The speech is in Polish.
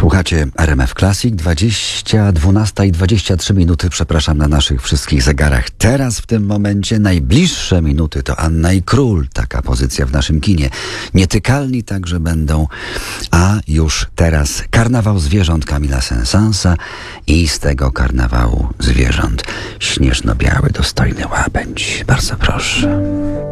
Słuchacie RMF Classic, 12:23 minuty, przepraszam, na naszych wszystkich zegarach. Teraz w tym momencie najbliższe minuty to Anna i Król, taka pozycja w naszym kinie. Nietykalni także będą, a już teraz Karnawał Zwierząt Kamila Saint-Saënsa i z tego Karnawału Zwierząt Śnieżno-Biały, dostojny łabędź. Bardzo proszę.